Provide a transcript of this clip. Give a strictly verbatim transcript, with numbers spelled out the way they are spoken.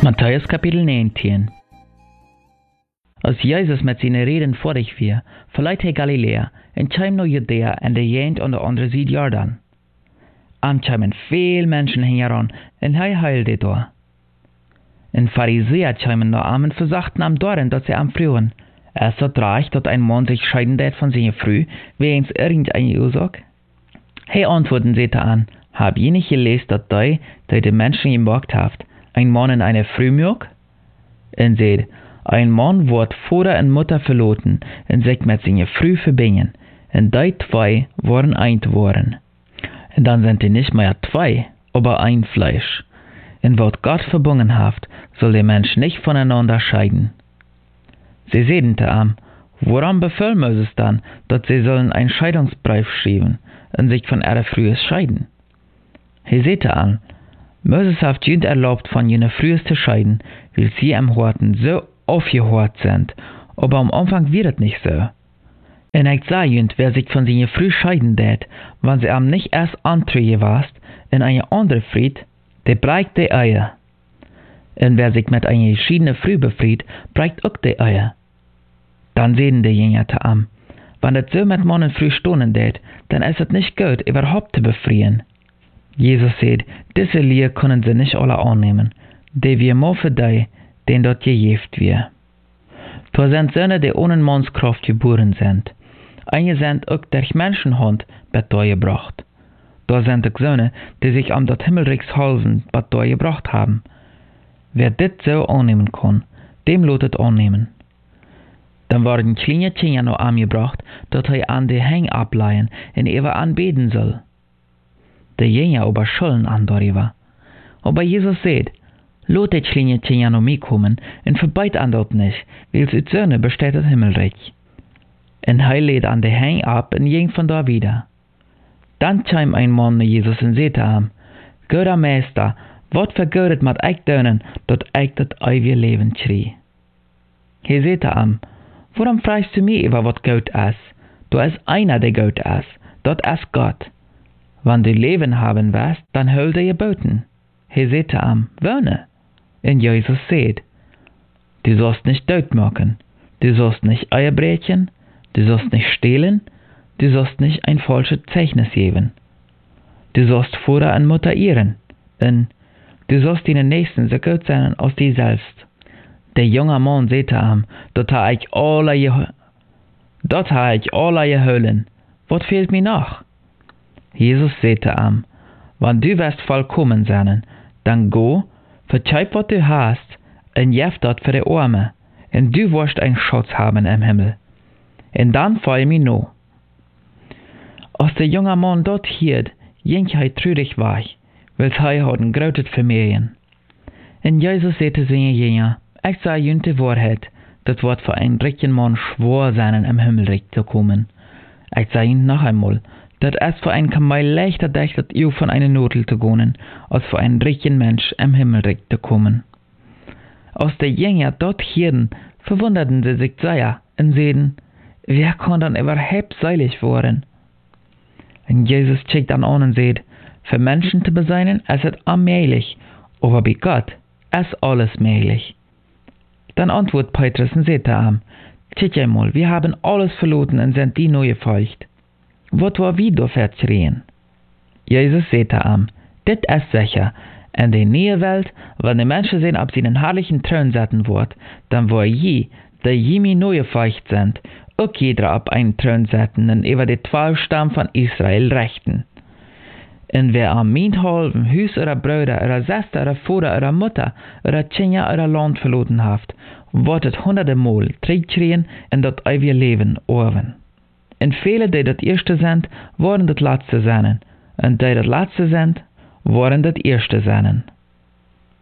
Matthäus Kapitel neunzehn. Als Jesus met zijn reden vorig weer, verliet hij Galilea en kwam naar Judea en de Gegend aan de andere zijde Jordan. Am kwamen veel mensen heen en hij heilde daar. En Pharisäer kwamen naar am en verzachten am doren, dat zij am vroegen, es hat recht, dat ein Mann sich scheiden deed van zijn vrouw, wegens irgendeine Ursache? Hij antworten sie an, hab je nicht gelesen, dat die, die de Menschen gemacht haft, ein Mann und eine Frau mögt? Und seht, ein Mann wird Vater und Mutter verlassen und sich mit seiner Frau verbinden, und die zwei worden ein worden. Und dann sind die nicht mehr zwei, aber ein Fleisch. Und was Gott verbunden haft, soll der Mensch nicht voneinander scheiden. Sie sehen am, woran befiehlt Moses dann, dass sie sollen einen Scheidungsbrief schreiben und sich von ihrer Frau scheiden? He seht an, Moses hat jünd erlaubt, von jener Frühe zu scheiden, weil sie am Horten so aufgehört sind, aber am Anfang wird es nicht so. Und ich sah jünd, wer sich von seiner Früh scheiden tät, wenn sie am nicht erst antrüge warst, in eine andere Fried, der breicht die Eier. Und wer sich mit einer geschiedenen Früh befried, breicht auch die Eier. Dann sehen die Jünger am, wenn es so mit Mann und Früh stonen tät, dann ist es nicht gut, überhaupt zu befrieren. Jesus sagt, diese Lehre können sie nicht alle annehmen, die wir nur für die, denen dort gejeft wir. Da sind Söhne, die ohne Mannskraft geboren sind. Einige sind auch durch Menschenhand gebracht. Da sind auch Söhne, die sich am das Himmelreichshalsen gebracht haben. Wer das so annehmen kann, dem lotet annehmen. Dann werden kleine Kinder noch angebracht, dass er an die Hänge ableihen und er anbeten soll. Die Jünger aber schulden an darüber. Aber Jesus sagt, lot die kleine Kinder noch mitkommen und verbeit an dort nicht, weil sie Söhne besteht das Himmelreich. Und er lädt an die Hänge ab und ging von da wieder. Dann kam ein Mann nach Jesus und sagte ihm, Guter Meister, was vergeudet mat ich dönen, dat ich das ewige Leben schrie? Er sagte ihm, warum fragst du mich über was gut ist? Du ist einer, der gut ist, das ist Gott. Wenn du Leben haben wirst, dann hol dir Geboten. Er sagte ihm, wohne. Und Jesus sagt, du sollst nicht Tod machen, du sollst nicht Eier brechen, du sollst nicht stehlen, du sollst nicht ein falsches Zeichnis geben. Du sollst Vater und Mutter ehren, und du sollst deinen Nächsten so gut sein als dir selbst. Der junge Mann sagte ihm, dort habe ich alle, dort habe ich alle geholen. Was fehlt mir noch? Jesus sagte ihm, wenn du wirst vollkommen sein, dann go, verzeih was du hast, und jef dort für die Arme, und du wirst einen Schatz haben im Himmel. Und dann folg mir noch. Als der junge Mann dort hielt, ging er traurig weg, weil er hat ein großes Vermögen. Und Jesus sagte zu den Jüngern, ich sage ihnen die Wahrheit, das wird für einen reichen Mann schwer sein, im Himmelreich zu kommen. Ich sage ihnen noch einmal, dat es für ein Kamel leichter dächtet, ihr von einer Notel zu gehen, als für einen reichen Mensch im Himmelreich zu kommen. Als die Jünger dort hielten, verwunderten sie sich sehr und sagten, wer kann dann überhaupt seilig werden? Und Jesus schickt dann an und sagt, für Menschen zu beseinen, ist es unmöglich, aber bei Gott ist alles möglich. Dann antwortet Petrus und sagt ihm, schaut einmal, wir haben alles verloren und sind die neue Feucht. Was war wie da verschrien? Jesus sagte ihm, das ist sicher, in der neue Welt, wenn die Menschen sehen, ob sie einen herrlichen Thron sitzen wird, dann war je, die jemi neue Feucht sind, auch jeder auf einen Thron sitzen und über die zwölf Stamm von Israel rechten. Und wer am Minthalben Hüs oder Brüder oder Schwester oder Vater oder Mutter oder Kinder oder Land verloren hat, wird es hunderte Mal zurückkriegen in das ewige Leben oben. Und viele, die das Erste sind, wollen das Letzte sein. Und die das Letzte sind, wollen das Erste sein.